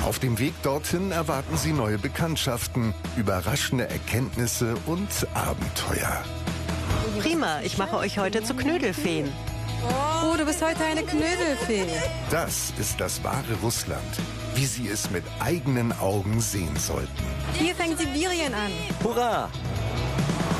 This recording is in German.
Auf dem Weg dorthin erwarten sie neue Bekanntschaften, überraschende Erkenntnisse und Abenteuer. Prima, ich mache euch heute zu Knödelfeen. Oh, du bist heute eine Knödelfee. Das ist das wahre Russland, wie sie es mit eigenen Augen sehen sollten. Hier fängt Sibirien an. Hurra!